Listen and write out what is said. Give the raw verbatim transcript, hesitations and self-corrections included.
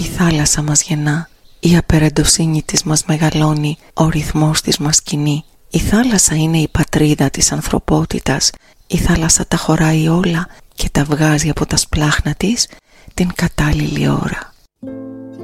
Η θάλασσα μας γεννά, η απερεντοσύνη της μας μεγαλώνει, ο ρυθμός της μας κινεί. Η θάλασσα είναι η πατρίδα της ανθρωπότητας, η θάλασσα τα χωράει όλα και τα βγάζει από τα σπλάχνα της την κατάλληλη ώρα.